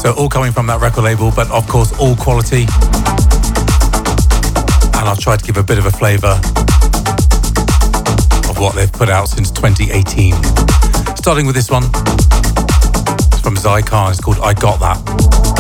So all coming from that record label, but of course all quality. And I'll try to give a bit of a flavour of what they've put out since 2018. Starting with this one. It's from Zycar, it's called I Got That.